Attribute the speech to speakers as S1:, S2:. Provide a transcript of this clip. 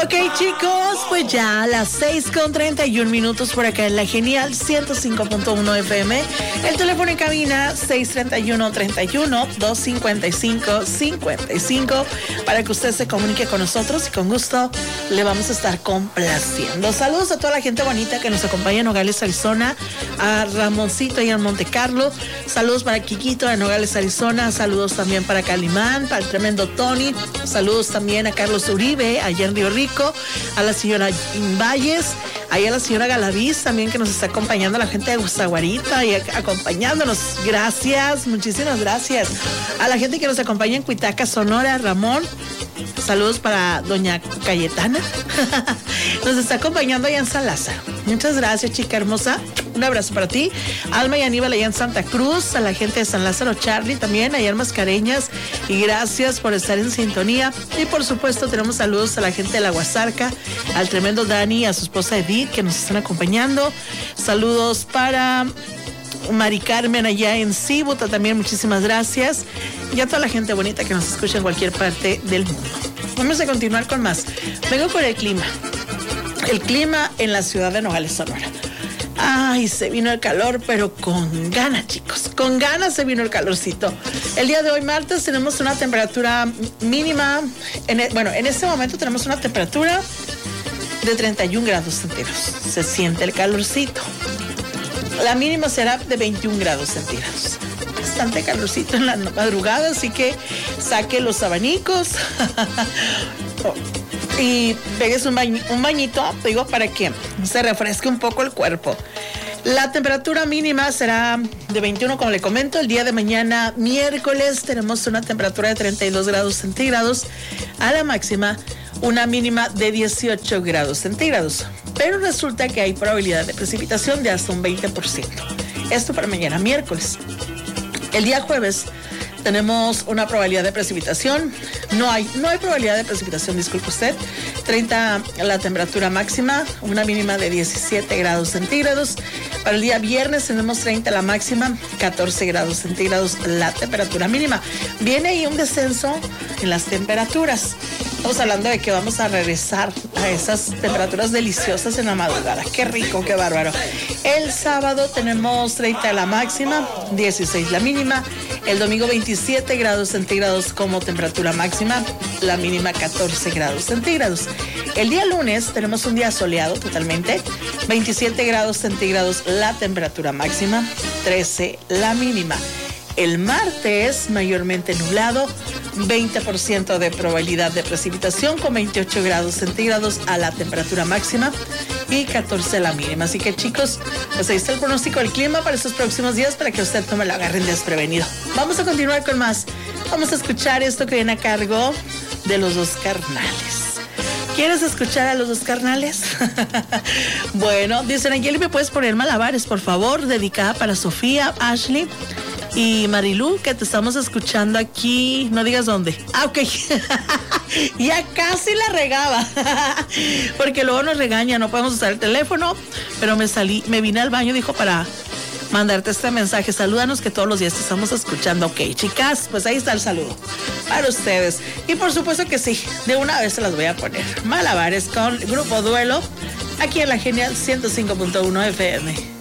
S1: Ok, chicos, pues ya a las 6:31 por acá en la Genial 105.1 FM. El teléfono en cabina 631-255 para que usted se comunique con nosotros y con gusto le vamos a estar complaciendo. Saludos a toda la gente bonita que nos acompaña en Nogales, Arizona, a Ramoncito y en Monte Carlo. Saludos para Quiquito de Nogales, Arizona. Saludos también para Calimán, para el tremendo Tony. Saludos también a Carlos Uribe, allá en Río Rico, a la señora Valles, ahí a la señora Galaviz también que nos está acompañando, a la gente de Guasaguarita y acompañándonos. Gracias, muchísimas gracias. A la gente que nos acompaña en Cuitaca, Sonora, Ramón. Saludos para doña Cayetana. Nos está acompañando allá en San Lázaro. Muchas gracias, chica hermosa. Un abrazo para ti. Alma y Aníbal allá en Santa Cruz. A la gente de San Lázaro, Charlie también allá en Mascareñas. Y gracias por estar en sintonía. Y por supuesto tenemos saludos a la gente de La Guasarca, al tremendo Dani, a su esposa Edith que nos están acompañando. Saludos para Mari Carmen allá en Cibuta también, muchísimas gracias. Y a toda la gente bonita que nos escucha en cualquier parte del mundo. Vamos a continuar con más. Vengo con el clima. El clima en la ciudad de Nogales, Sonora. Ay, se vino el calor, pero con ganas, chicos. Con ganas se vino el calorcito. El día de hoy, martes, tenemos una temperatura mínima. En este momento tenemos una temperatura de 31 grados centígrados. Se siente el calorcito. La mínima será de 21 grados centígrados. Bastante calorcito en la madrugada, así que saque los abanicos y pegues un bañito, digo, para que se refresque un poco el cuerpo. La temperatura mínima será de 21, como le comento. El día de mañana, miércoles, tenemos una temperatura de 32 grados centígrados. A la máxima, una mínima de 18 grados centígrados. Pero resulta que hay probabilidad de precipitación de hasta un 20%. Esto para mañana, miércoles. El día jueves tenemos una probabilidad de precipitación. No hay probabilidad de precipitación, disculpe usted. 30 la temperatura máxima, una mínima de 17 grados centígrados. Para el día viernes tenemos 30 la máxima, 14 grados centígrados la temperatura mínima. Viene ahí un descenso en las temperaturas. Estamos hablando de que vamos a regresar a esas temperaturas deliciosas en la madrugada. Qué rico, qué bárbaro. El sábado tenemos 30 la máxima, 16 la mínima. El domingo 27 grados centígrados como temperatura máxima, la mínima 14 grados centígrados. El día lunes tenemos un día soleado totalmente, 27 grados centígrados la temperatura máxima, 13 la mínima. El martes mayormente nublado, 20% de probabilidad de precipitación con 28 grados centígrados a la temperatura máxima y 14 la mínima. Así que, chicos, pues ahí está el pronóstico del clima para estos próximos días para que usted no me lo agarren desprevenido. Vamos a continuar con más. Vamos a escuchar esto que viene a cargo de Los Dos Carnales. ¿Quieres escuchar a Los Dos Carnales? Bueno, dicen, Angeli, ¿me puedes poner Malabares, por favor? Dedicada para Sofía, Ashley y Marilú, que te estamos escuchando aquí, no digas dónde. Ah, ok. Ya casi la regaba. Porque luego nos regaña, no podemos usar el teléfono. Pero me vine al baño, dijo, para mandarte este mensaje. Salúdanos que todos los días te estamos escuchando. Ok, chicas, pues ahí está el saludo para ustedes. Y por supuesto que sí, de una vez se las voy a poner. Malabares con Grupo Duelo, aquí en la Genial 105.1 FM.